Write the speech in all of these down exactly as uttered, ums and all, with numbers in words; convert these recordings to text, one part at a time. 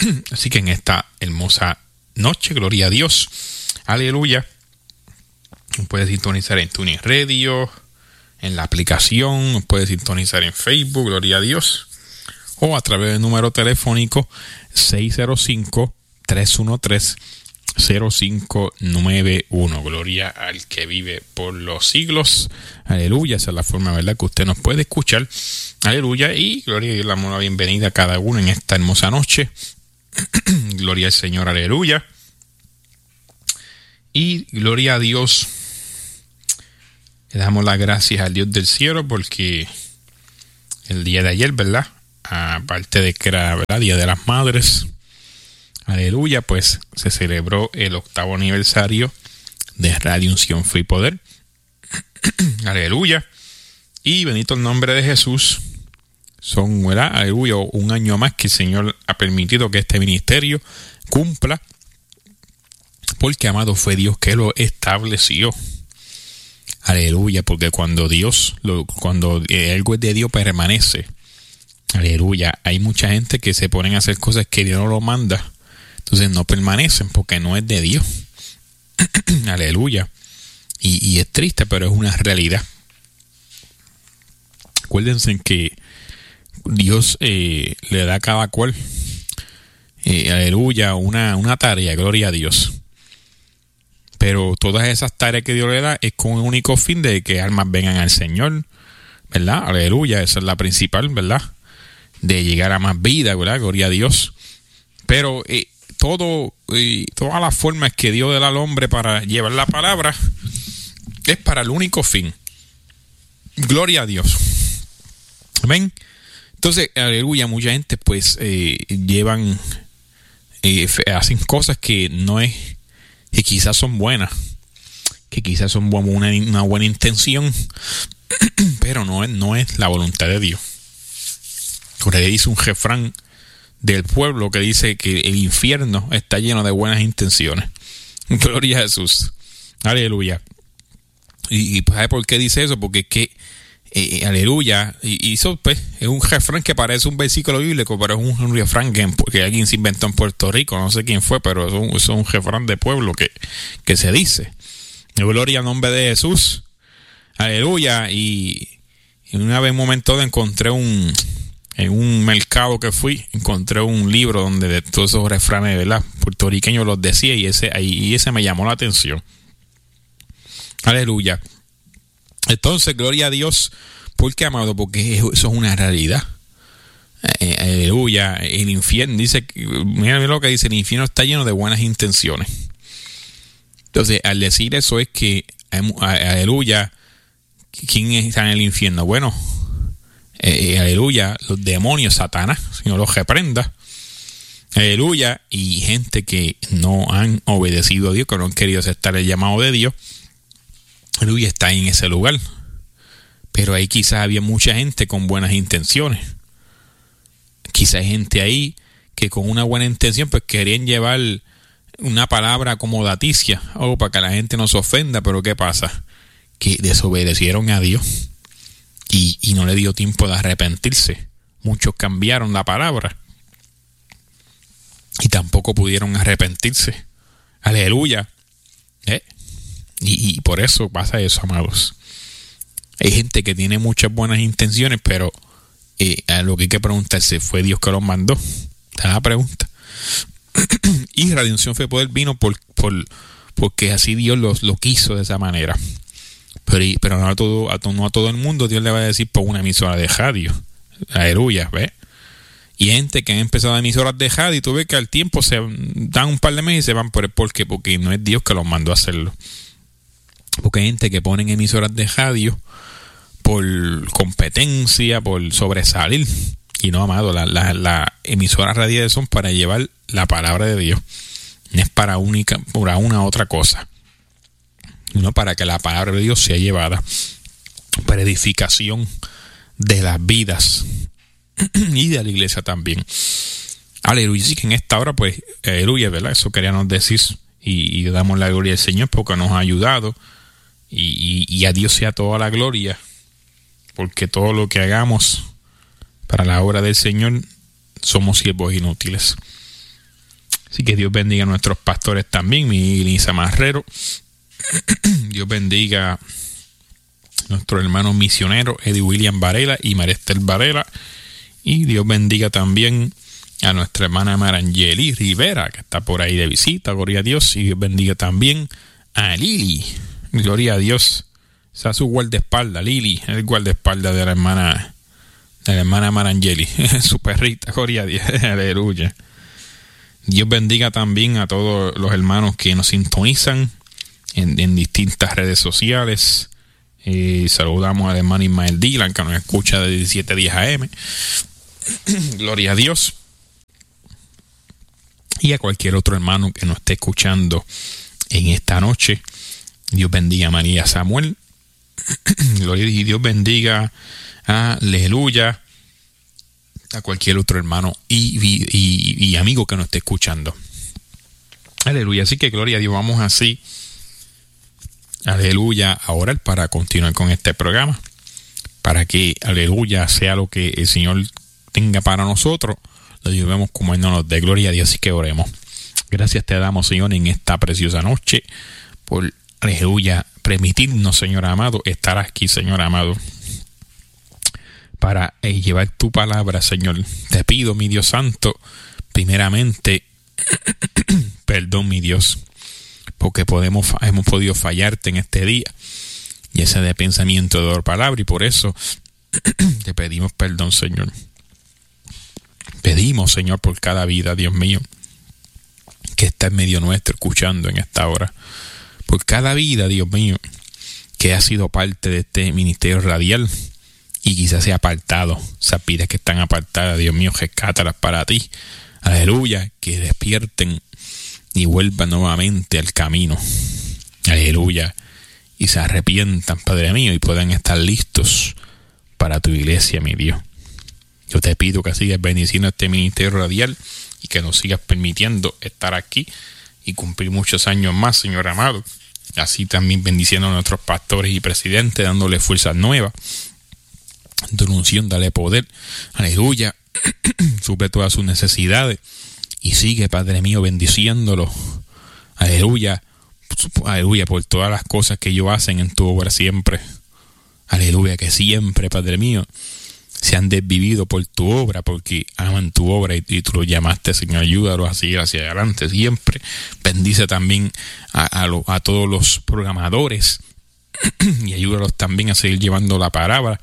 Así que en esta hermosa noche, gloria a Dios, aleluya, puedes sintonizar en TuneIn Radio, en la aplicación, puedes sintonizar en Facebook, gloria a Dios, o a través del número telefónico seis cero cinco, tres uno tres, cero cinco nueve uno. Gloria al que vive por los siglos. Aleluya, esa es la forma, ¿verdad?, que usted nos puede escuchar. Aleluya, y gloria a Dios, le damos la bienvenida a cada uno en esta hermosa noche. Gloria al Señor, aleluya. Y gloria a Dios, le damos las gracias al Dios del cielo porque el día de ayer, ¿verdad?, aparte de que era, ¿verdad?, Día de las Madres, aleluya, pues se celebró el octavo aniversario de Radio Unción Fe y Poder. Aleluya. Y bendito el nombre de Jesús. Son, ¿verdad?, aleluya, un año más que el Señor ha permitido que este ministerio cumpla, porque, amado, fue Dios que lo estableció. Aleluya, porque cuando Dios, lo, cuando algo es de Dios, permanece. Aleluya. Hay mucha gente que se ponen a hacer cosas que Dios no lo manda, entonces no permanecen porque no es de Dios. Aleluya. Y, y es triste, pero es una realidad. Acuérdense que Dios eh, le da a cada cual, eh, aleluya, una, una tarea, gloria a Dios. Pero todas esas tareas que Dios le da es con el único fin de que almas vengan al Señor, ¿verdad? Aleluya, esa es la principal, ¿verdad?, de llegar a más vida, ¿verdad? Gloria a Dios. Pero eh, todo, eh, todas las formas que Dios le da al hombre para llevar la palabra es para el único fin. Gloria a Dios. Amén. Entonces, aleluya, mucha gente pues eh, llevan, eh, hacen cosas que no es, que quizás son buenas, que quizás son una, una buena intención, pero no es, no es la voluntad de Dios. Por ahí dice un refrán del pueblo que dice que el infierno está lleno de buenas intenciones. Gloria a Jesús. Aleluya. Y, y ¿sabe por qué dice eso? Porque es que, eh, aleluya, y, y eso pues, es un refrán que parece un versículo bíblico, pero es un refrán que, que alguien se inventó en Puerto Rico, no sé quién fue, pero es un, es un refrán de pueblo que, que se dice. Gloria al nombre de Jesús. Aleluya. Y, y una vez, un momento, encontré un... En un mercado que fui, encontré un libro donde de todos esos refranes, ¿verdad?, puertorriqueños los decía, y ese, y ese me llamó la atención. Aleluya. Entonces, gloria a Dios. ¿Por qué, amado? Porque eso es una realidad. Eh, aleluya. El infierno, dice, mira lo que dice, el infierno está lleno de buenas intenciones. Entonces, al decir eso es que, aleluya, ¿quién está en el infierno? Bueno, Eh, aleluya, los demonios, Satanás, Señor los reprenda. Aleluya, y gente que no han obedecido a Dios, que no han querido aceptar el llamado de Dios. Aleluya, está en ese lugar. Pero ahí quizás había mucha gente con buenas intenciones. Quizás hay gente ahí que con una buena intención pues querían llevar una palabra acomodaticia, o para que la gente no se ofenda, pero ¿qué pasa? Que desobedecieron a Dios. Y, y no le dio tiempo de arrepentirse. Muchos cambiaron la palabra y tampoco pudieron arrepentirse. Aleluya. ¿Eh? Y, y por eso pasa eso, amados. Hay gente que tiene muchas buenas intenciones, pero eh, a lo que hay que preguntarse, ¿fue Dios que los mandó? Esa es la pregunta. Y Radio Unción Fe y Poder vino por, por, porque así Dios lo, lo quiso de esa manera. Pero, pero no, a todo, a, no a todo el mundo Dios le va a decir por una emisora de radio. Aleluya, ¿ves? Y gente que han empezado emisoras de radio y tú ves que al tiempo se dan un par de meses y se van por el por qué, porque no es Dios que los mandó a hacerlo. Porque hay gente que ponen emisoras de radio por competencia, por sobresalir. Y no, amado, las la, la emisoras radiales son para llevar la palabra de Dios. No es para, única, para una otra cosa. No, para que la palabra de Dios sea llevada para edificación de las vidas y de la iglesia también. Aleluya. Así que en esta hora, pues, aleluya, ¿verdad? Eso queríamos decir. Y, y damos la gloria al Señor porque nos ha ayudado. Y, y, y a Dios sea toda la gloria. Porque todo lo que hagamos para la obra del Señor somos siervos inútiles. Así que Dios bendiga a nuestros pastores también, mi Lisa Marrero. Dios bendiga a nuestro hermano misionero Eddie William Varela y Marestel Varela. Y Dios bendiga también a nuestra hermana Marangeli Rivera, que está por ahí de visita, gloria a Dios. Y Dios bendiga también a Lili, gloria a Dios. Esa es su guardaespaldas, Lili, el guardaespaldas de la hermana, de la hermana Marangeli, su perrita, gloria a Dios, aleluya. Dios bendiga también a todos los hermanos que nos sintonizan en, en distintas redes sociales. Eh, saludamos al hermano Ismael Dylan, que nos escucha de diecisiete diez A M. Gloria a Dios. Y a cualquier otro hermano que nos esté escuchando en esta noche. Dios bendiga a María Samuel. Gloria, y Dios bendiga a Aleluya, a cualquier otro hermano y, y, y, y amigo que nos esté escuchando. Aleluya. Así que gloria a Dios. Vamos así, aleluya, a orar para continuar con este programa, para que, aleluya, sea lo que el Señor tenga para nosotros, lo llevemos como Él nos dé. Gloria a Dios. Así que oremos. Gracias te damos, Señor, en esta preciosa noche, por, aleluya, permitirnos, Señor amado, estar aquí, Señor amado, para eh, llevar tu palabra, Señor. Te pido, mi Dios santo, primeramente, perdón, mi Dios, porque podemos, hemos podido fallarte en este día, y ese de pensamiento de palabra, y por eso te pedimos perdón, Señor. Pedimos, Señor, por cada vida, Dios mío, que está en medio nuestro escuchando en esta hora. Por cada vida, Dios mío, que ha sido parte de este ministerio radial y quizás se ha apartado. Esas vidas que están apartadas, Dios mío, rescátalas para ti. Aleluya, que despierten y vuelvan nuevamente al camino. Aleluya, y se arrepientan, Padre mío, y puedan estar listos para tu iglesia, mi Dios. Yo te pido que sigas bendiciendo este ministerio radial y que nos sigas permitiendo estar aquí y cumplir muchos años más, Señor amado. Así también bendiciendo a nuestros pastores y presidentes, dándole fuerzas nuevas. En tu unción, dale poder. Aleluya. Suple todas sus necesidades. Y sigue, Padre mío, bendiciéndolo. Aleluya. Aleluya, por todas las cosas que ellos hacen en tu obra siempre. Aleluya, que siempre, Padre mío, se han desvivido por tu obra, porque aman tu obra y, y tú lo llamaste, Señor. Ayúdalos a seguir hacia adelante siempre. Bendice también a, a, lo, a todos los programadores y ayúdalos también a seguir llevando la palabra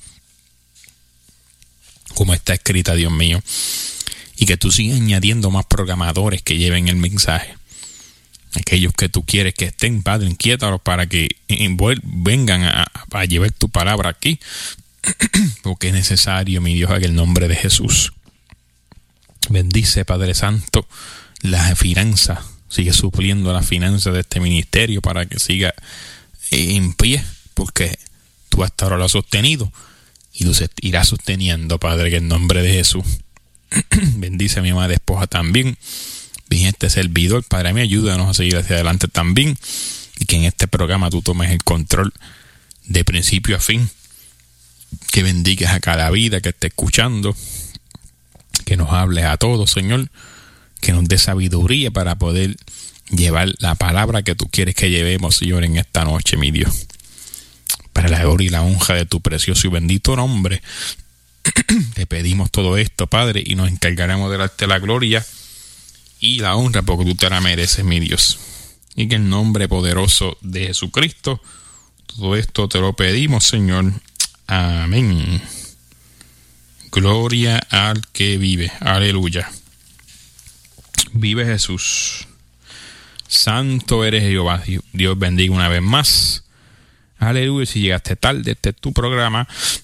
como está escrita, Dios mío. Y que tú sigas añadiendo más programadores que lleven el mensaje. Aquellos que tú quieres que estén, Padre, inquiétalos para que vengan a, a llevar tu palabra aquí. Porque es necesario, mi Dios, en el nombre de Jesús. Bendice, Padre Santo, la finanza. Sigue supliendo la finanza de este ministerio para que siga en pie, porque tú hasta ahora lo has sostenido y lo irás sosteniendo, Padre, en el nombre de Jesús. Bendice a mi amada esposa también. Bien, este servidor, Padre mío, ayúdanos a seguir hacia adelante también, y que en este programa tú tomes el control de principio a fin. Que bendigas a cada vida que esté escuchando, que nos hables a todos, Señor, que nos dé sabiduría para poder llevar la palabra que tú quieres que llevemos, Señor, en esta noche, mi Dios, para la gloria y la honra de tu precioso y bendito nombre. Te pedimos todo esto, Padre, y nos encargaremos de darte la gloria y la honra, porque tú te la mereces, mi Dios. Y que en el nombre poderoso de Jesucristo, todo esto te lo pedimos, Señor. Amén. Gloria al que vive. Aleluya. Vive Jesús. Santo eres Jehová. Dios bendiga una vez más. Aleluya. Si llegaste tarde, este es tu programa.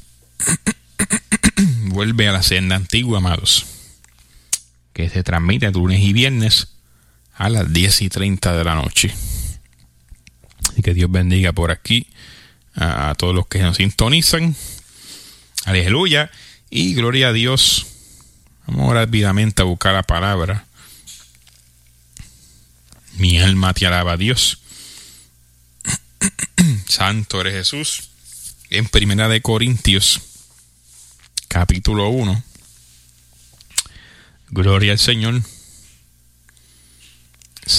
Vuelve a la senda antigua, amados, que se transmite lunes y viernes a las diez y treinta de la noche. Y que Dios bendiga por aquí a, a todos los que nos sintonizan. Aleluya. Y gloria a Dios. Vamos ahora rápidamente a buscar la palabra. Mi alma te alaba a Dios. Santo eres Jesús. En Primera de Corintios, capítulo uno. Gloria al Señor.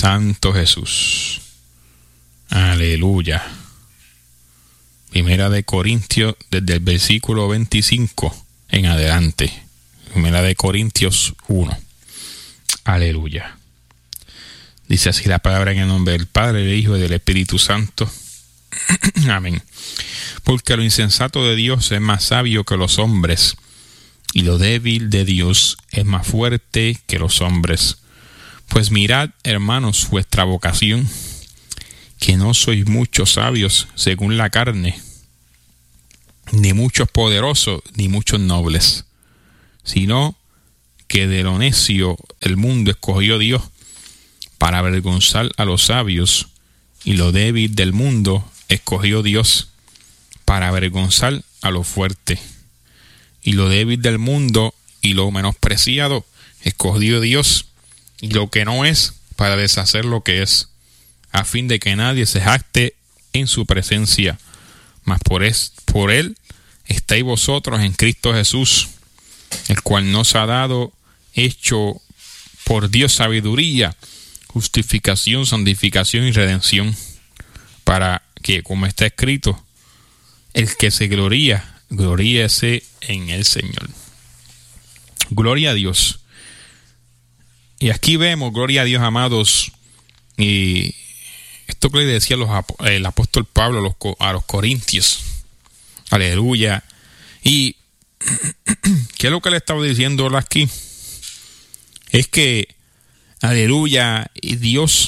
Santo Jesús. Aleluya. Primera de Corintios, desde el versículo veinticinco en adelante. Primera de Corintios uno. Aleluya. Dice así la palabra en el nombre del Padre, del Hijo y del Espíritu Santo. Amén. Porque lo insensato de Dios es más sabio que los hombres, y lo débil de Dios es más fuerte que los hombres. Pues mirad, hermanos, vuestra vocación, que no sois muchos sabios según la carne, ni muchos poderosos, ni muchos nobles, sino que de lo necio el mundo escogió Dios para avergonzar a los sabios, y lo débil del mundo escogió Dios para avergonzar a lo fuerte, y lo débil del mundo y lo menospreciado escogió Dios, y lo que no es, para deshacer lo que es, a fin de que nadie se jacte en su presencia. Mas por, es, por él estáis vosotros en Cristo Jesús, el cual nos ha dado, hecho por Dios sabiduría, justificación, santificación y redención, para que, como está escrito, el que se gloría, gloríese en el Señor. Gloria a Dios. Y aquí vemos, gloria a Dios, amados, y esto que le decía los, el apóstol Pablo a los, a los corintios. Aleluya. Y ¿qué es lo que le estaba diciendo aquí? Es que, aleluya, y Dios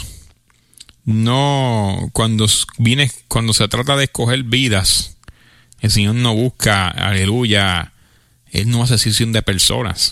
no, cuando viene, cuando se trata de escoger vidas, el Señor no busca, aleluya, Él no hace excepción de personas.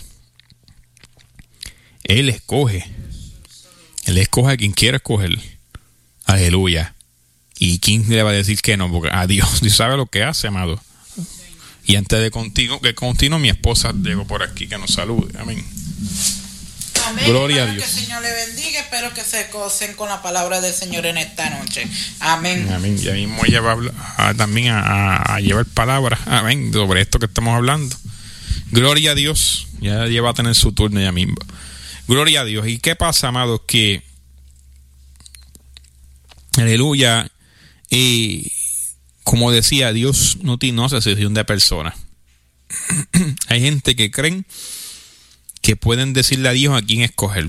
Él escoge. Él escoge a quien quiere escoger. Aleluya. ¿Y quién le va a decir que no? Porque a Dios, Dios sabe lo que hace, amado. Y antes de contigo, que continuo, mi esposa llegó por aquí, que nos salude. Amén. Amén. Gloria Espero a Dios. Que el Señor le bendiga. Espero que se gocen con la palabra del Señor en esta noche. Amén. Amén. Ya mismo ella va a hablar, a, también a, a, a llevar palabras. Amén. Sobre esto que estamos hablando. Gloria a Dios. Ya ella va a tener su turno ya mismo. Gloria a Dios. ¿Y qué pasa, amados? Que, aleluya, y como decía, Dios no tiene no hace excepción de personas. Hay gente que creen que pueden decirle a Dios a quién escoger.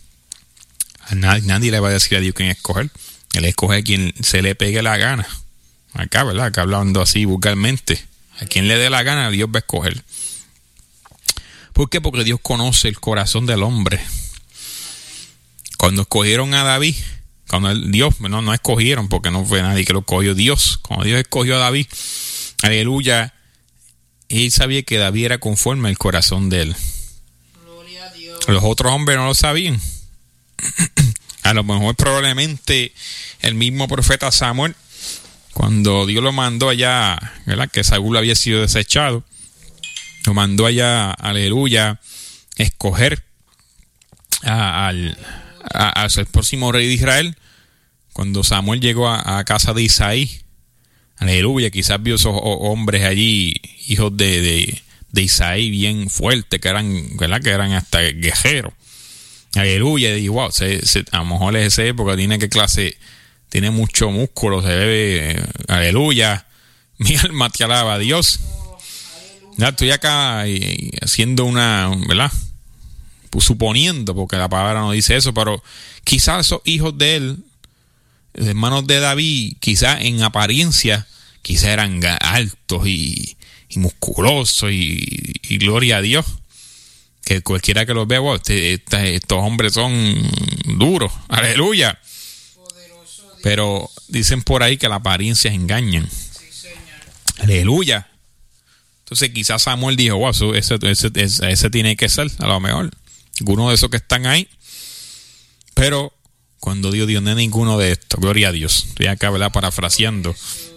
A nadie, nadie le va a decir a Dios quién escoger. Él escoge a quien se le pegue la gana. Acá, ¿verdad? Acá hablando así vulgarmente. A quien le dé la gana, Dios va a escoger. ¿Por qué? Porque Dios conoce el corazón del hombre. Cuando escogieron a David, cuando el, Dios, no, no escogieron porque no fue nadie que lo escogió, Dios. Cuando Dios escogió a David, aleluya, él sabía que David era conforme al corazón de él. Gloria a Dios. Los otros hombres no lo sabían. A lo mejor probablemente el mismo profeta Samuel, cuando Dios lo mandó allá, ¿verdad? Que Saúl había sido desechado, lo mandó allá, aleluya, escoger a, al, a, a ser el próximo rey de Israel. Cuando Samuel llegó a, a casa de Isaí, aleluya, quizás vio esos hombres allí, hijos de, de, de Isaí, bien fuertes, que eran, ¿verdad? Que eran hasta guerreros. Aleluya, y digo, wow, se, se, a lo mejor es ese porque tiene que clase, tiene mucho músculo, se ve, aleluya, mi alma te alaba a Dios. Ya estoy acá y, y haciendo una, ¿verdad? Pues suponiendo, porque la palabra no dice eso, pero quizás esos hijos de él, hermanos de David, quizás en apariencia, quizás eran altos y, y musculosos y, y gloria a Dios. Que cualquiera que los vea, wow, este, este, estos hombres son duros, aleluya. Pero dicen por ahí que las apariencias engañan. Sí, señor. Aleluya. Entonces quizás Samuel dijo, wow, eso, ese, ese, ese, ese tiene que ser, a lo mejor, alguno de esos que están ahí. Pero cuando Dios dio, no es ninguno de estos, gloria a Dios. Estoy acá, ¿verdad? Parafraseando.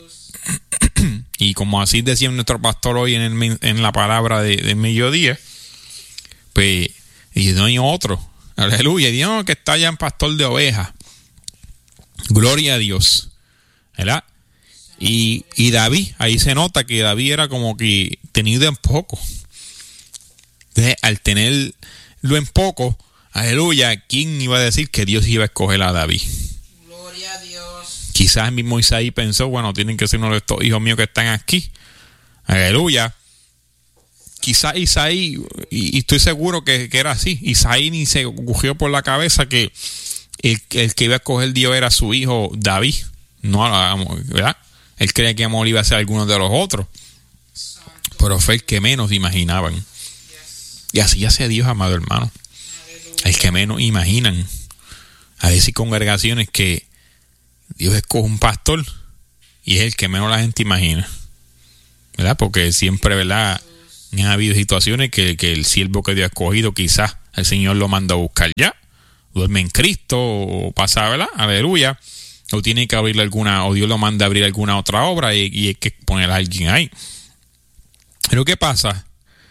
Y como así decía nuestro pastor hoy en, el, en la palabra de, de mediodía, pues, y no hay otro, aleluya, y Dios que está allá en pastor de ovejas, gloria a Dios, ¿verdad? Y, y David, ahí se nota que David era como que tenido en poco. Entonces, al tenerlo en poco, aleluya, ¿quién iba a decir que Dios iba a escoger a David? Gloria a Dios. Quizás el mismo Isaí pensó, bueno, tienen que ser uno de estos hijos míos que están aquí. Aleluya. Quizás Isaí, y, y estoy seguro que, que era así, Isaí ni se cogió por la cabeza que el, el que iba a escoger Dios era su hijo David. No, ¿verdad? Él creía que Amor iba a ser alguno de los otros. Pero fue el que menos imaginaban. Y así hace Dios, amado hermano. El que menos imaginan. A veces hay congregaciones que Dios escoge un pastor y es el que menos la gente imagina, ¿verdad? Porque siempre, ¿verdad?, han habido situaciones que, que el siervo que Dios ha escogido, quizás el Señor lo manda a buscar ya, duerme en Cristo o pasa, ¿verdad?, aleluya, o tiene que abrirle alguna, o Dios lo manda a abrir alguna otra obra y, y hay que poner a alguien ahí. Pero ¿qué pasa?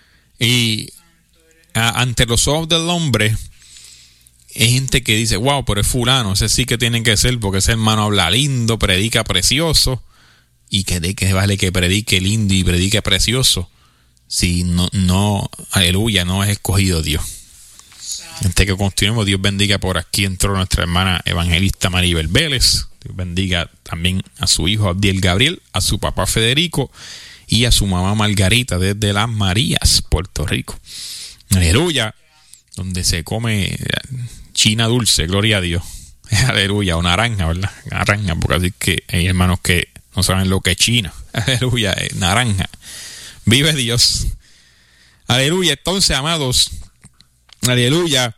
Y a, ante los ojos del hombre hay gente que dice, wow, pero es fulano, ese sí que tiene que ser, porque ese hermano habla lindo, predica precioso. Y que de que vale que predique lindo y predique precioso si no, no, aleluya, no es escogido Dios. Antes que continuemos, Dios bendiga. Por aquí entró nuestra hermana evangelista Maribel Vélez. Dios bendiga también a su hijo Abdiel Gabriel, a su papá Federico y a su mamá Margarita desde Las Marías, Puerto Rico. Aleluya, donde se come china dulce, gloria a Dios. Aleluya, o naranja, ¿verdad? Naranja, porque así que hay hermanos que no saben lo que es China. Aleluya, es naranja. Vive Dios. Aleluya. Entonces, amados, aleluya,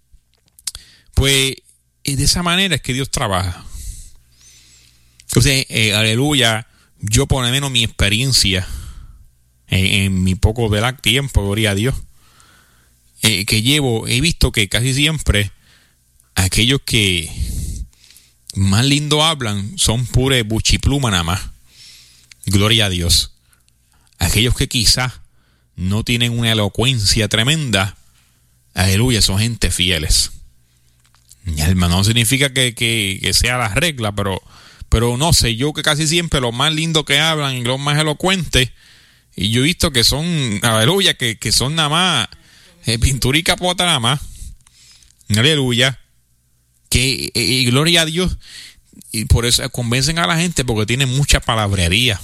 pues de esa manera es que Dios trabaja. Entonces, eh, aleluya, yo por lo menos mi experiencia en, en mi poco de tiempo, gloria a Dios, eh, que llevo, he visto que casi siempre aquellos que más lindo hablan son pure buchipluma nada más. Gloria a Dios. Aquellos que quizás no tienen una elocuencia tremenda, aleluya, son gente fieles. Mi alma, no significa que, que, que sea la regla, pero, pero no sé, yo que casi siempre los más lindos que hablan y los más elocuentes, y yo he visto que son, aleluya, que, que son nada más eh, pintura y capota nada más. Aleluya. Que y gloria a Dios, y por eso convencen a la gente porque tienen mucha palabrería,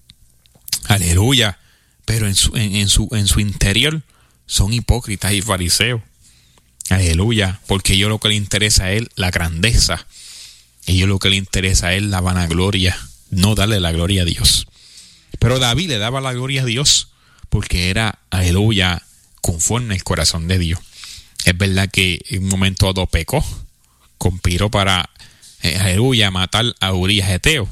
aleluya, pero en su, en, en su en su interior son hipócritas y fariseos, aleluya, porque a ellos lo que les interesa es la grandeza, a ellos lo que les interesa es la vanagloria, no darle la gloria a Dios. Pero David le daba la gloria a Dios porque era, aleluya, conforme al corazón de Dios. Es verdad que en un momento dado pecó, conspiró para, eh, aleluya, matar a Urías Eteo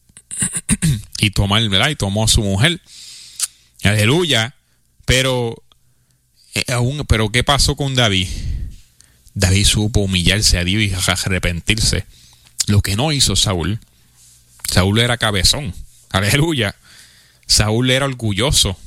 y tomar, ¿verdad? Y tomó a su mujer, aleluya, pero eh, aún, pero ¿qué pasó con David? David supo humillarse a Dios y arrepentirse, lo que no hizo Saúl. Saúl era cabezón, aleluya, Saúl era orgulloso,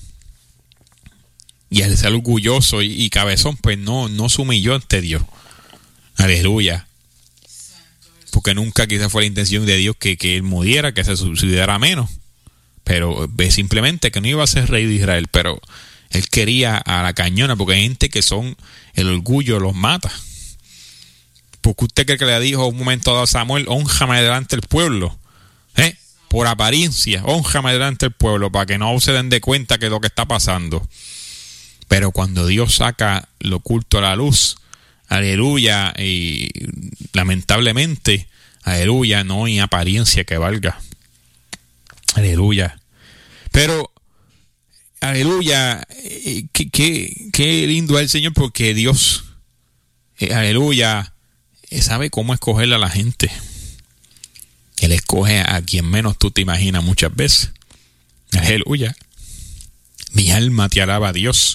y al ser orgulloso y, y cabezón, pues no, no se humilló ante Dios, aleluya. Porque nunca quizás fue la intención de Dios que, que él muriera, que se suicidara menos. Pero ve simplemente que no iba a ser rey de Israel. Pero él quería a la cañona, porque hay gente que son, el orgullo los mata. Porque usted cree que le dijo un momento dado a Samuel, hónjame delante del pueblo. ¿Eh? Por apariencia, hónjame delante del pueblo, para que no se den de cuenta que es lo que está pasando. Pero cuando Dios saca lo oculto a la luz, aleluya, y lamentablemente, aleluya, no hay apariencia que valga. Aleluya. Pero, aleluya, qué, qué, qué lindo es el Señor, porque Dios, eh, aleluya, sabe cómo escoger a la gente. Él escoge a quien menos tú te imaginas muchas veces. Aleluya. Mi alma te alaba a Dios.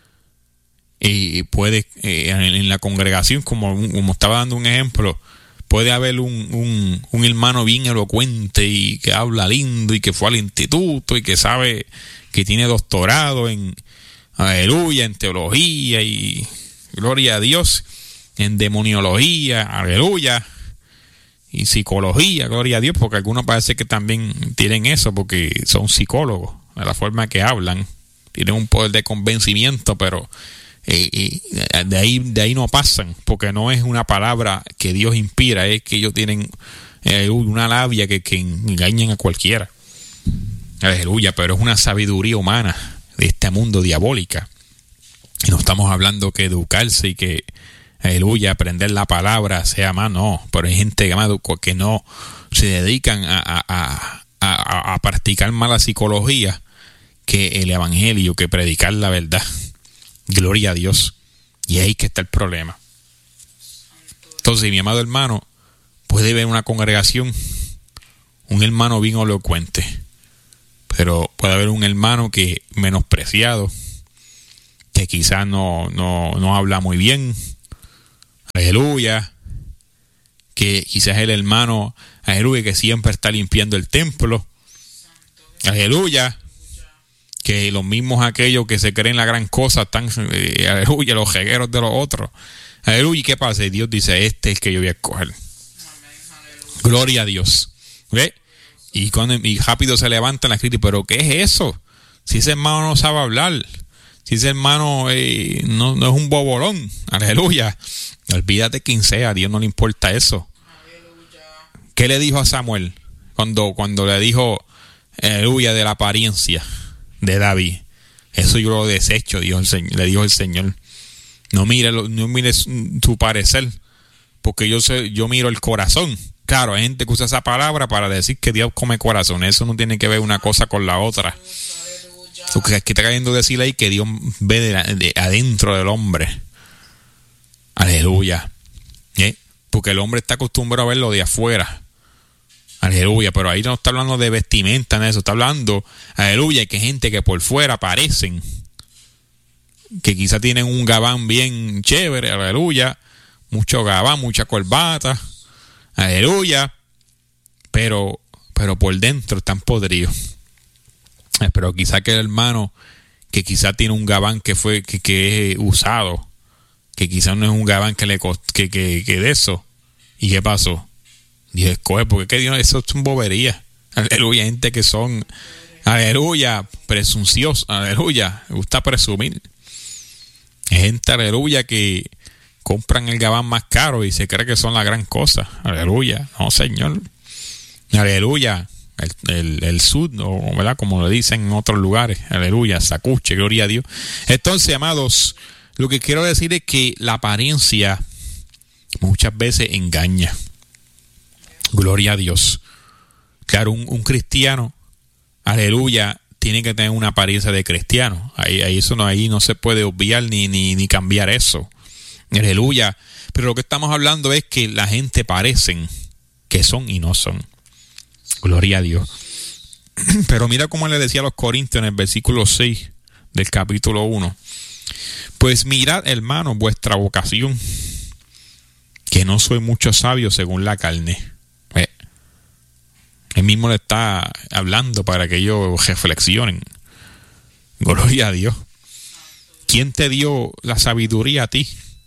Y puede, eh, en la congregación, como, como estaba dando un ejemplo, puede haber un, un, un hermano bien elocuente y que habla lindo y que fue al instituto y que sabe que tiene doctorado en, aleluya, en teología y gloria a Dios, en demoniología, aleluya, y psicología, gloria a Dios, porque algunos parece que también tienen eso porque son psicólogos, de la forma que hablan, tienen un poder de convencimiento, pero eh, eh, de ahí de ahí no pasan, porque no es una palabra que Dios inspira, es que ellos tienen eh, una labia que, que engañan a cualquiera. Aleluya, pero es una sabiduría humana de este mundo diabólica. Y no estamos hablando que educarse y que, aleluya, aprender la palabra sea más, no. Pero hay gente que no se dedican a, a, a, a practicar más la psicología que el evangelio, que predicar la verdad. Gloria a Dios. Y ahí que está el problema. Entonces, mi amado hermano, puede ver una congregación, un hermano bien elocuente, pero puede haber un hermano que menospreciado, que quizás no, no, no habla muy bien, aleluya, que quizás el hermano, aleluya, que siempre está limpiando el templo, aleluya, que los mismos aquellos que se creen la gran cosa están, eh, aleluya, los jegueros de los otros, aleluya. ¿Y qué pasa? Y Dios dice, este es el que yo voy a escoger. Gloria a Dios. ¿Ve? Y, cuando, y rápido se levantan las críticas, pero ¿qué es eso? Si ese hermano no sabe hablar, si ese hermano eh, no, no es un bobolón, aleluya, olvídate quién sea, a Dios no le importa eso. Aleluya. ¿Qué le dijo a Samuel cuando, cuando le dijo, aleluya, de la apariencia de David? Eso yo lo desecho, dijo el Señor, le dijo el Señor. No mire, no mire su parecer, porque yo sé, yo miro el corazón. Claro, hay gente que usa esa palabra para decir que Dios come corazón. Eso no tiene que ver una cosa con la otra. Lo que está queriendo decir ahí que Dios ve de, la, de adentro del hombre. Aleluya. ¿Eh? Porque el hombre está acostumbrado a verlo de afuera. Aleluya. Pero ahí no está hablando de vestimenta en eso. Está hablando, aleluya, que hay gente que por fuera parecen, que quizá tienen un gabán bien chévere, aleluya. Mucho gabán, mucha corbata. Aleluya, pero, pero por dentro están podridos. Pero quizá que el hermano que quizá tiene un gabán que fue que, que es usado, que quizá no es un gabán que le cost, que, que, que de eso. ¿Y qué pasó? Dios escoge, porque que Dios, eso es bobería. Aleluya, gente que son, aleluya, presunciosos, aleluya, me gusta presumir. Hay gente, aleluya, que compran el gabán más caro y se cree que son la gran cosa. Aleluya. No, Señor. Aleluya. El, el, el sud, o ¿verdad? Como lo dicen en otros lugares. Aleluya. Sacuche, gloria a Dios. Entonces, amados, lo que quiero decir es que la apariencia muchas veces engaña. Gloria a Dios. Claro, un, un cristiano, aleluya, tiene que tener una apariencia de cristiano. Ahí, ahí eso no, ahí no se puede obviar ni, ni, ni cambiar eso. Aleluya. Pero lo que estamos hablando es que la gente parecen que son y no son. Gloria a Dios. Pero mira cómo le decía a los Corintios en el versículo seis del capítulo uno. Pues mirad, hermanos, vuestra vocación, que no soy mucho sabio según la carne. Eh. Él mismo le está hablando para que ellos reflexionen. Gloria a Dios. ¿Quién te dio la sabiduría a ti?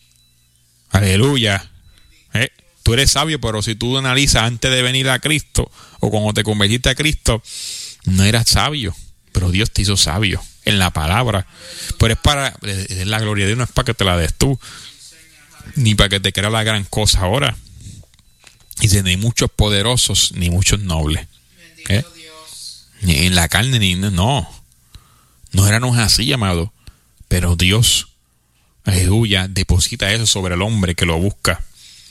Aleluya. Eh, tú eres sabio, pero si tú analizas antes de venir a Cristo o cuando te convertiste a Cristo, no eras sabio, pero Dios te hizo sabio en la palabra. Pero es para, es la gloria de Dios, no es para que te la des tú, ni para que te crea la gran cosa ahora. Dice, ni muchos poderosos, ni muchos nobles. ¿Eh? Ni en la carne, ni no. No éramos así, amado. Pero Dios, aleluya, deposita eso sobre el hombre que lo busca.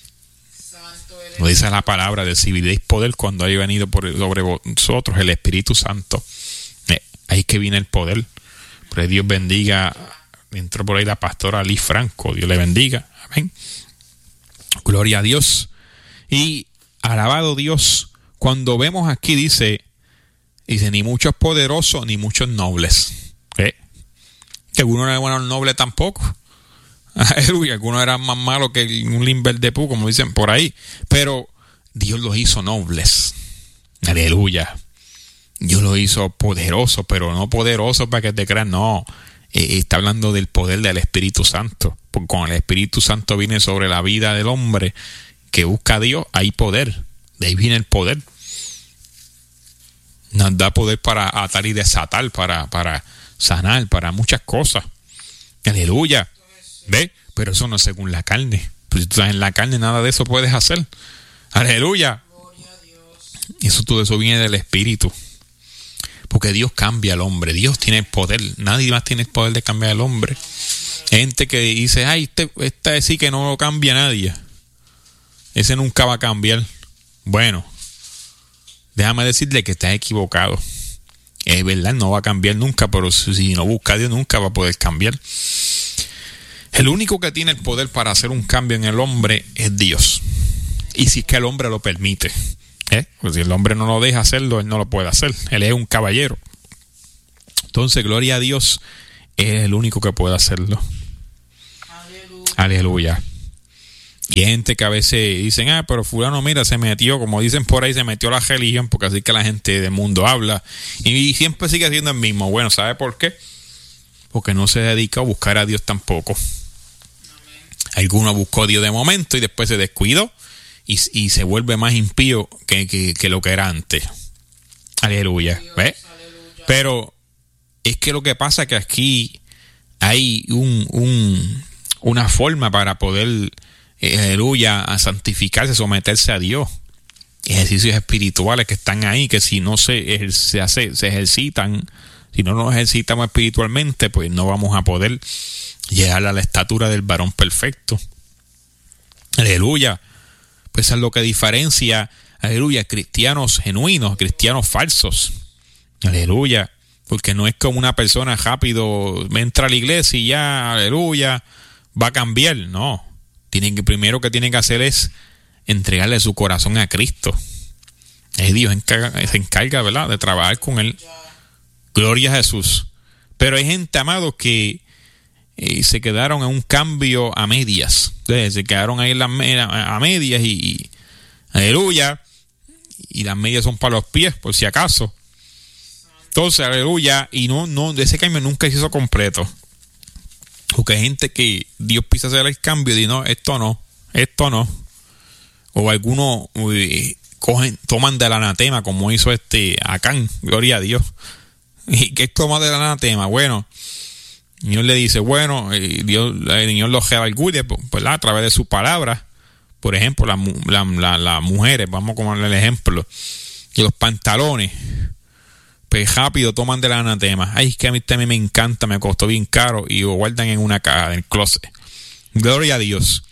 Lo dice la palabra, recibiréis poder cuando haya venido por, sobre vosotros el Espíritu Santo. Eh, ahí que viene el poder. Pero Dios bendiga. Entró por ahí la pastora Liz Franco. Dios le bendiga. Amén. Gloria a Dios. Y alabado Dios. Cuando vemos aquí dice, dice ni muchos poderosos ni muchos nobles. ¿Eh? Que algunos no eran buenos nobles tampoco. Aleluya, algunos eran más malos que un limber de pu, como dicen por ahí. Pero Dios los hizo nobles. Aleluya. Dios los hizo poderosos, pero no poderosos para que te crean, no. Eh, está hablando del poder del Espíritu Santo. Porque cuando el Espíritu Santo viene sobre la vida del hombre que busca a Dios, hay poder. De ahí viene el poder. Nos da poder para atar y desatar, para, para sanar, para muchas cosas. Aleluya. ¿Ve? Pero eso no es según la carne. Pues si tú estás en la carne, nada de eso puedes hacer. Aleluya. Eso todo eso viene del Espíritu. Porque Dios cambia al hombre. Dios tiene el poder. Nadie más tiene el poder de cambiar al hombre. Gente que dice, ay, este, este sí que no lo cambia nadie. Ese nunca va a cambiar. Bueno, déjame decirle que estás equivocado. Es verdad, no va a cambiar nunca, pero si no busca a Dios, nunca va a poder cambiar. El único que tiene el poder para hacer un cambio en el hombre es Dios. Y si es que el hombre lo permite. ¿eh? Pues si el hombre no lo deja hacerlo, él no lo puede hacer. Él es un caballero. Entonces, gloria a Dios, es el único que puede hacerlo. Aleluya. Aleluya. Y hay gente que a veces dicen, ah, pero fulano, mira, se metió, como dicen por ahí, se metió a la religión, porque así que la gente del mundo habla. Y siempre sigue siendo el mismo. Bueno, ¿sabe por qué? Porque no se dedica a buscar a Dios tampoco. Alguno buscó a Dios de momento y después se descuidó y, y se vuelve más impío que, que, que lo que era antes. Aleluya. ¿Ves? Pero es que lo que pasa es que aquí hay un, un, una forma para poder, eh, aleluya, a santificarse, someterse a Dios. Ejercicios espirituales que están ahí, que si no se, se, hace, se ejercitan, si no nos ejercitamos espiritualmente, pues no vamos a poder llegar a la estatura del varón perfecto. Aleluya. Pues eso es lo que diferencia, aleluya, cristianos genuinos, cristianos falsos. Aleluya. Porque no es como una persona rápido entra a la iglesia y ya, aleluya, va a cambiar. No. Tienen que, primero que tienen que hacer es entregarle su corazón a Cristo. Es Dios encarga, se encarga, ¿verdad?, de trabajar con él. Gloria a Jesús. Pero hay gente, amados, que eh, se quedaron en un cambio a medias. Entonces, se quedaron ahí en las, a medias y, y aleluya. Y las medias son para los pies, por si acaso. Entonces, aleluya. Y no, no, de ese cambio nunca se hizo completo. Porque hay gente que Dios pisa hacer el cambio y dice, no, esto no, esto no. O algunos uy, cogen, toman del anatema, como hizo este Acán, gloria a Dios. ¿Y qué toma del anatema? Bueno, el Señor le dice, bueno, eh, Dios, el Señor lo redarguye, pues, a través de su palabra. Por ejemplo, las la, la, la mujeres, vamos a ponerle el ejemplo, que los pantalones, pues rápido toman del anatema. Ay, es que a mí también me encanta, me costó bien caro, y lo guardan en una caja del closet. Gloria a Dios.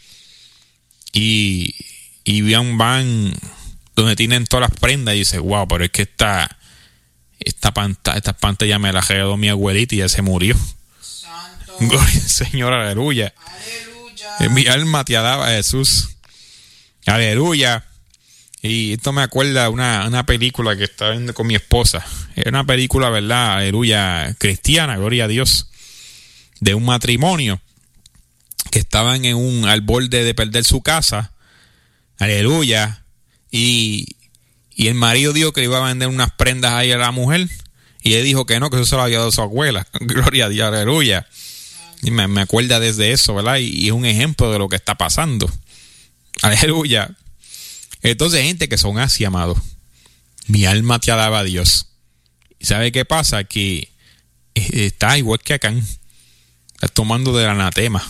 Y, y van, van donde tienen todas las prendas y dice, wow, pero es que esta esta pantalla, esta pantalla me la regaló mi abuelita y ya se murió. Santo. Gloria al Señor, aleluya. Aleluya. Mi alma te alaba, Jesús. Aleluya. Y esto me acuerda de una, una película que estaba viendo con mi esposa. Era una película, ¿verdad? Aleluya, cristiana, gloria a Dios. De un matrimonio que estaban en un, al borde de perder su casa. Aleluya. Y, y el marido dijo que le iba a vender unas prendas ahí a la mujer. Y él dijo que no, que eso se lo había dado a su abuela. Gloria a Dios, aleluya. Y me, me acuerda desde eso, ¿verdad? Y, y es un ejemplo de lo que está pasando. Aleluya. Entonces, gente que son así, amados. Mi alma te alaba a Dios. ¿Y sabe qué pasa? Que está igual que acá. Está tomando del anatema.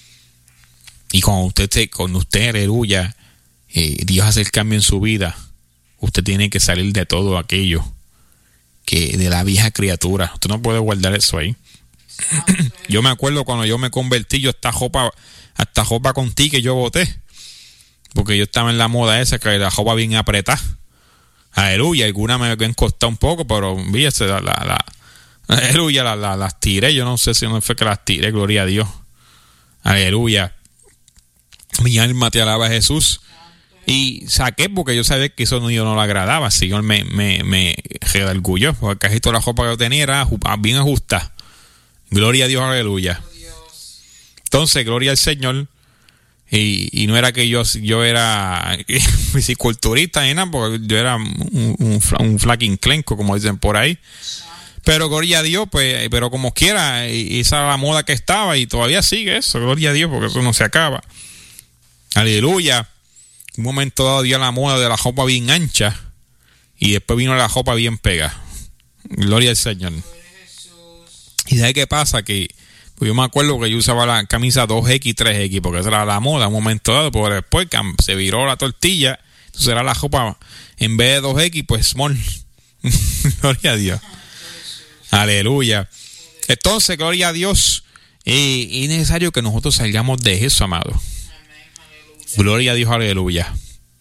Y cuando usted, cuando usted aleluya, eh, Dios hace el cambio en su vida, usted tiene que salir de todo aquello, que de la vieja criatura. Usted no puede guardar eso ahí. Yo me acuerdo cuando yo me convertí, yo hasta jopa, hasta jopa con ti que yo boté. Porque yo estaba en la moda esa, que la jopa bien apretada. Aleluya, algunas me habían costado un poco, pero fíjese, la, la, la, aleluya, la, la, las tiré. Yo no sé si no fue que las tiré, gloria a Dios. Aleluya. Mi alma te alaba, Jesús. Y saqué porque yo sabía que eso no, yo no le agradaba. El Señor me, me, me redargulló, porque casi toda la jopa que yo tenía era bien ajustada. Gloria a Dios, aleluya. Entonces, gloria al Señor. Y, y no era que yo yo era fisiculturista ni nada, porque yo era un, un, un flaquinclenco, como dicen por ahí. Pero gloria a Dios, pues, pero como quiera, esa era la moda que estaba y todavía sigue eso, gloria a Dios, porque eso no se acaba. Aleluya. Un momento dado dio la moda de la ropa bien ancha y después vino la ropa bien pega. Gloria al Señor. ¿Y sabe qué pasa? Que Pues yo me acuerdo que yo usaba la camisa dos equis, tres equis, porque esa era la moda en un momento dado, pero después se viró la tortilla, entonces era la ropa, en vez de dos equis, pues small. Gloria a Dios. Aleluya. Entonces, gloria a Dios, eh, es necesario que nosotros salgamos de eso, amado. Gloria a Dios, aleluya.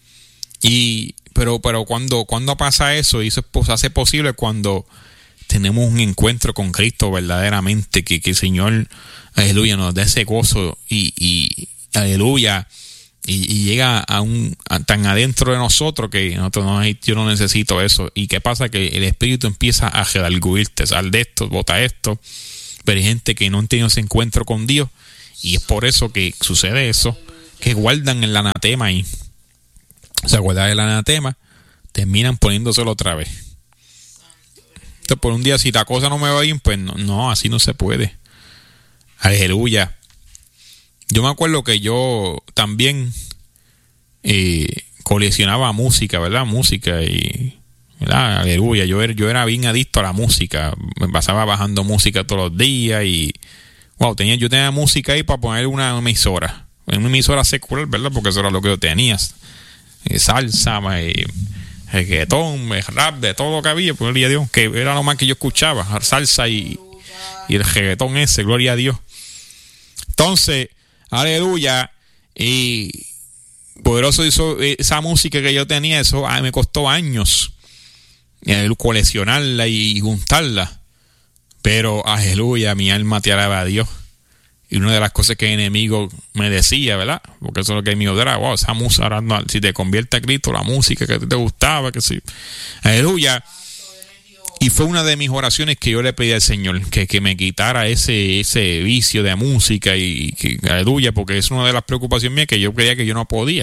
Y, pero, pero cuando, cuando pasa eso, y eso se hace posible cuando tenemos un encuentro con Cristo verdaderamente, que, que el Señor, aleluya, nos da ese gozo y, y aleluya, y, y llega a un a, tan adentro de nosotros que nosotros no, yo no necesito eso. ¿Y qué pasa? Que el Espíritu empieza a redarguirte, sal de esto, bota esto. Pero hay gente que no ha tenido ese encuentro con Dios y es por eso que sucede eso, que guardan el anatema ahí. O sea, guardar el anatema, terminan poniéndoselo otra vez. Entonces, por un día, si la cosa no me va bien, pues no, no, así no se puede. Aleluya. Yo me acuerdo que yo también eh, coleccionaba música, ¿verdad? Música y, ¿verdad? Aleluya. Yo era, yo era bien adicto a la música. Me pasaba bajando música todos los días y, wow, tenía, yo tenía música ahí para poner una emisora. Una emisora secular, ¿verdad? Porque eso era lo que yo tenía. Eh, salsa, eh, reggaetón, rap, de todo lo que había, pues gloria a Dios, que era lo más que yo escuchaba, salsa y, y el reggaetón ese, gloria a Dios. Entonces, aleluya, y poderoso hizo esa música que yo tenía, eso ay, me costó años eh, coleccionarla y juntarla, pero aleluya, mi alma te alaba a Dios. Y una de las cosas que el enemigo me decía, ¿verdad? Porque eso es lo que el enemigo era, wow, esa música, ahora no, si te convierte a Cristo, la música que te gustaba, que sí. Aleluya. Y fue una de mis oraciones que yo le pedí al Señor, que, que me quitara ese, ese vicio de música y que, aleluya, porque es una de las preocupaciones mías que yo creía que yo no podía.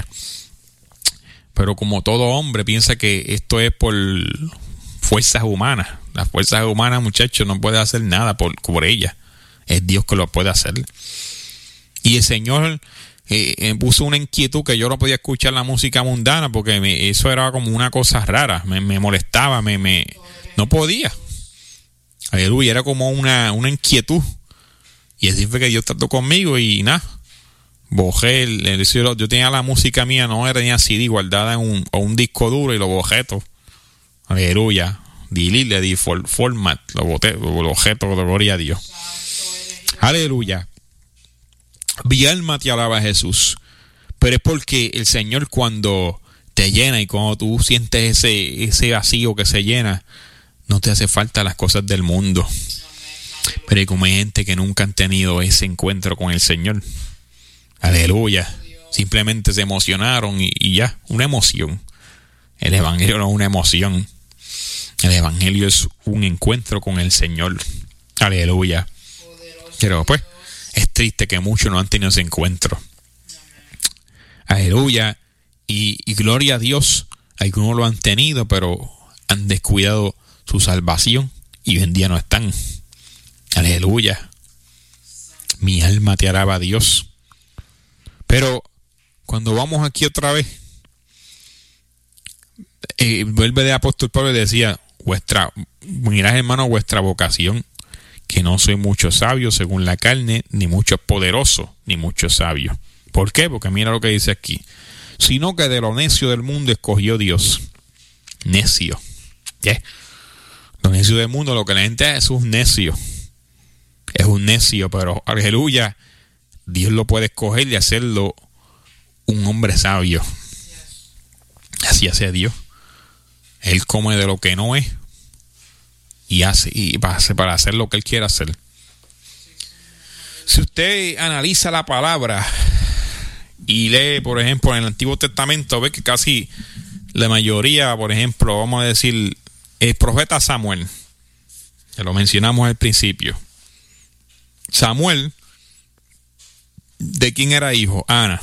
Pero como todo hombre piensa que esto es por fuerzas humanas. Las fuerzas humanas, muchachos, no pueden hacer nada por, por ellas. Es Dios que lo puede hacer. Y el Señor eh, me puso una inquietud que yo no podía escuchar la música mundana porque me, eso era como una cosa rara. Me, me molestaba, me, me no podía. Aleluya, era como una, una inquietud. Y así fue que Dios trató conmigo y nada. Bojé, el, el, yo tenía la música mía, no tenía C D guardada en un, un disco duro y lo bojé todo. Aleluya. Delete, le di for, format, lo boté, lo bojé todo, gloria a Dios. Aleluya. Mi alma te alaba, Jesús. Pero es porque el Señor cuando te llena y cuando tú sientes ese, ese vacío que se llena, no te hace falta las cosas del mundo. Pero hay como hay gente que nunca han tenido ese encuentro con el Señor. Aleluya. Simplemente se emocionaron y, y ya, una emoción. El Evangelio no es una emoción. El Evangelio es un encuentro con el Señor. Aleluya. Pero pues es triste que muchos no han tenido ese encuentro. Aleluya. Y, y gloria a Dios. Algunos lo han tenido, pero han descuidado su salvación y hoy en día no están. Aleluya. Mi alma te alaba a Dios. Pero cuando vamos aquí otra vez, eh, vuelve de apóstol Pablo y decía, vuestra, mirad hermano, vuestra vocación, que no soy mucho sabio según la carne, ni mucho poderoso, ni mucho sabio. ¿Por qué? Porque mira lo que dice aquí. Sino que de lo necio del mundo escogió Dios. Necio. ¿Qué? Lo necio del mundo, lo que la gente es un necio. Es un necio, pero aleluya, Dios lo puede escoger y hacerlo un hombre sabio. Así hace Dios. Él come de lo que no es y hace y hace para hacer lo que él quiere hacer. Si usted analiza la palabra y lee, por ejemplo, en el Antiguo Testamento, ve que casi la mayoría, por ejemplo, vamos a decir, el profeta Samuel, que lo mencionamos al principio. Samuel, ¿de quién era hijo? Ana.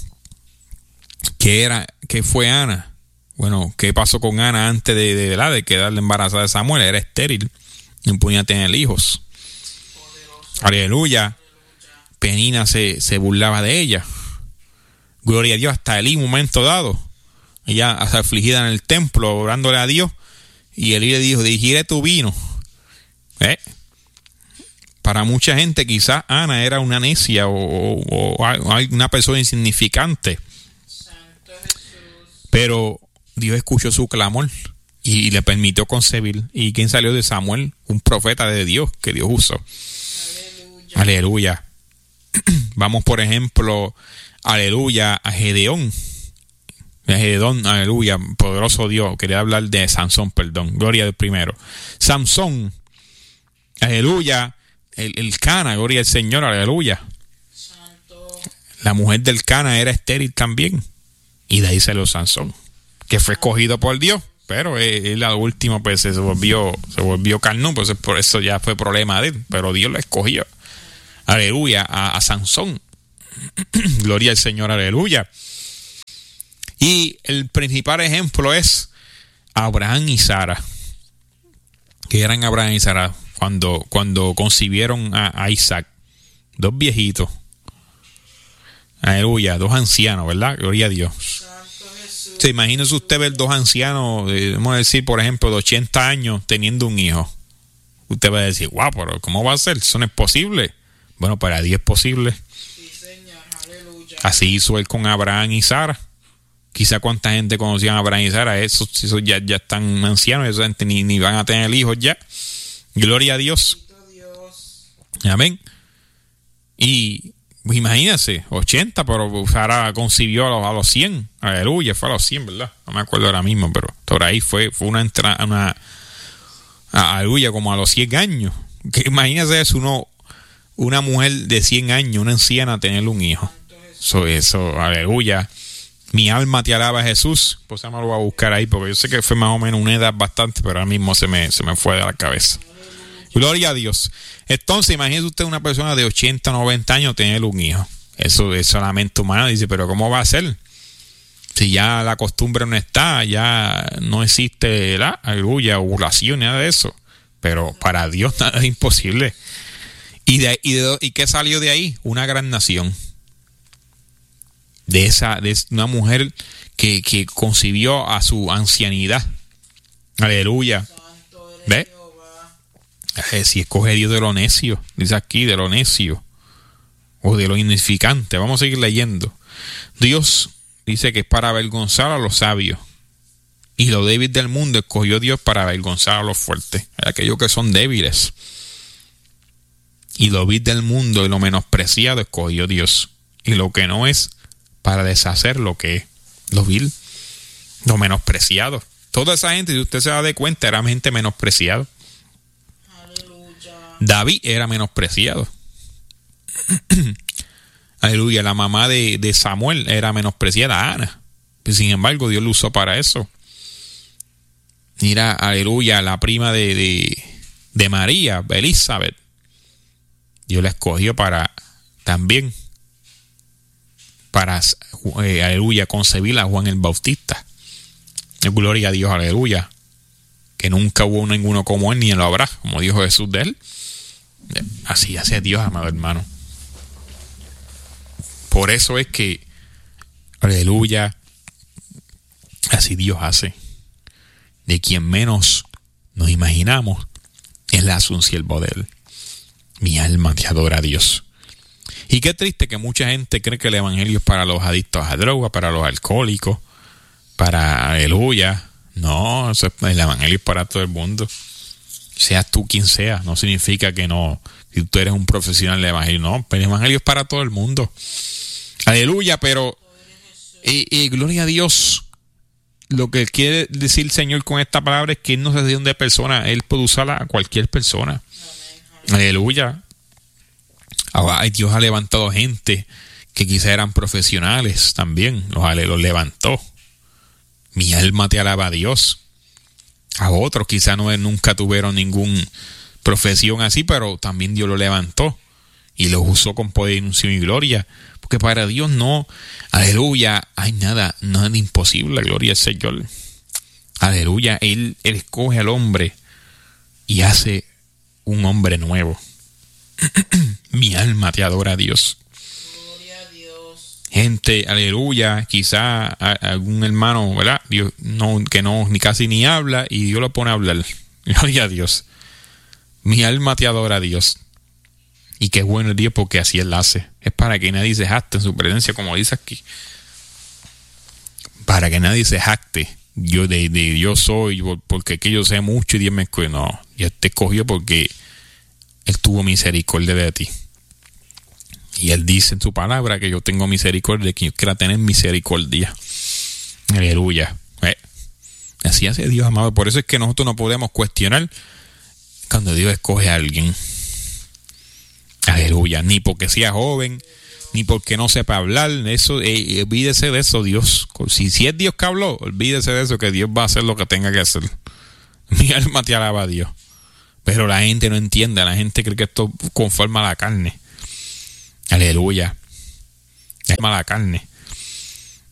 ¿Qué era? ¿Qué fue Ana? Bueno, ¿qué pasó con Ana antes de, de, de, de quedarle embarazada de Samuel? Era estéril, no podía tener hijos. Aleluya. Penina se, se burlaba de ella. Gloria a Dios, hasta Elí, un momento dado, ella hasta afligida en el templo, orándole a Dios, y Elí le dijo, dirigiré tu vino, ¿eh? para mucha gente quizás Ana era una necia o, o, o una persona insignificante. Santo Jesús. Pero Dios escuchó su clamor y, y le permitió concebir. ¿Y quién salió de Samuel? Un profeta de Dios que Dios usó. Aleluya. Aleluya. Vamos, por ejemplo, aleluya, a Gedeón. A Gedeón, aleluya, poderoso Dios. Quería hablar de Sansón, perdón. Gloria al primero. Samsón, aleluya. El, el Cana, gloria al Señor, aleluya. Santo. La mujer del Cana era estéril también. Y de ahí salió Sansón, que fue escogido por Dios. Pero él, él al último pues se volvió, se volvió carnú, pues por eso ya fue problema de él. Pero Dios lo escogió. Aleluya, a, a Sansón. Gloria al Señor, aleluya. Y el principal ejemplo es Abraham y Sara. Que eran Abraham y Sara cuando, cuando concibieron a, a Isaac. Dos viejitos. Aleluya, dos ancianos, ¿verdad? Gloria a Dios. Santo Jesús. ¿Se imagina usted ver dos ancianos, eh, vamos a decir, por ejemplo, de ochenta años teniendo un hijo? Usted va a decir, guau, wow, pero ¿cómo va a ser? Eso no es posible. Bueno, para Dios es posible. Sí, Señor. Aleluya. Así hizo él con Abraham y Sara. Quizá cuánta gente conocía a Abraham y Sara. Esos, esos ya, ya están ancianos, esa gente ni, ni van a tener hijos ya. Gloria a Dios. Dios. Amén. Y imagínense, ochenta, pero Sara concibió a los, a los cien. Aleluya, fue a los cien, ¿verdad? No me acuerdo ahora mismo, pero por ahí fue, fue una entrada, una, aleluya, como a los cien años. Que imagínense eso, uno, una mujer de cien años, una anciana, tener un hijo. Eso, eso, aleluya. Mi alma te alaba, Jesús. Pues ya me lo voy a buscar ahí, porque yo sé que fue más o menos una edad bastante, pero ahora mismo se me, se me fue de la cabeza. Gloria a Dios. Entonces, imagínese usted una persona de ochenta, noventa años tener un hijo. Eso es solamente humano. Dice, pero ¿cómo va a ser? Si ya la costumbre no está, ya no existe la aleluya, ovulación, nada de eso. Pero para Dios nada es imposible. ¿Y, de, y, de, ¿Y qué salió de ahí? Una gran nación. De esa, de una mujer que, que concibió a su ancianidad. Aleluya. ¿Ve? Eh, si escoge Dios de lo necio, dice aquí, de lo necio, o de lo insignificante. Vamos a seguir leyendo. Dios dice que es para avergonzar a los sabios, y lo débil del mundo escogió Dios para avergonzar a los fuertes, a aquellos que son débiles. Y lo vil del mundo y lo menospreciado escogió Dios, y lo que no es, para deshacer lo que es, lo vil, lo menospreciado. Toda esa gente, si usted se da de cuenta, era gente menospreciada. David era menospreciado. Aleluya. La mamá de, de Samuel era menospreciada, Ana. Sin embargo, Dios lo usó para eso. Mira, aleluya, la prima de, de, de María, Elizabeth. Dios la escogió para también, para, eh, aleluya, concebir a Juan el Bautista. Gloria a Dios, aleluya. Que nunca hubo ninguno como él, ni lo habrá, como dijo Jesús de él. Así hace Dios, amado hermano. Por eso es que, aleluya, así Dios hace. De quien menos nos imaginamos es la un siervo de él. Mi alma te adora a Dios. Y qué triste que mucha gente cree que el evangelio es para los adictos a drogas, para los alcohólicos, para, aleluya. No, eso es, el evangelio es para todo el mundo. Seas tú quien sea, no significa que no, si tú eres un profesional de evangelio, no, pero el evangelio es para todo el mundo. Aleluya, pero y, y gloria a Dios. Lo que quiere decir el Señor con esta palabra es que Él no se dio de persona, Él puede usarla a cualquier persona. Amén, amén. Aleluya. Ahora, Dios ha levantado gente que quizá eran profesionales también, los, los levantó. Mi alma te alaba a Dios. A otros quizá no, nunca tuvieron ninguna profesión así, pero también Dios lo levantó y los usó con poder, unción y gloria, porque para Dios no, aleluya, hay nada, nada imposible, gloria al Señor. Aleluya, Él, Él escoge al hombre y hace un hombre nuevo. Mi alma te adora a Dios. Gloria a Dios. Gente, aleluya, quizá a, a algún hermano, ¿verdad? Dios, no, que no, ni casi ni habla, y Dios lo pone a hablar. Gloria a Dios. Mi alma te adora a Dios. Y qué bueno es Dios porque así Él hace. Es para que nadie se jacte en su presencia, como dice aquí. Para que nadie se jacte. Yo de, de yo soy, porque que yo sé mucho y Dios me escogió. No, Dios te escogió porque Él tuvo misericordia de ti. Y Él dice en su palabra que yo tengo misericordia, que yo quiera tener misericordia. Aleluya. Eh. Así hace Dios, amado. Por eso es que nosotros no podemos cuestionar cuando Dios escoge a alguien. Aleluya. Ni porque sea joven, ni porque no sepa hablar. Eso, eh, olvídese de eso, Dios. Si, si es Dios que habló, olvídese de eso, que Dios va a hacer lo que tenga que hacer. Mi alma te alaba a Dios. Pero la gente no entiende. La gente cree que esto conforma la carne. Aleluya. Es mala carne.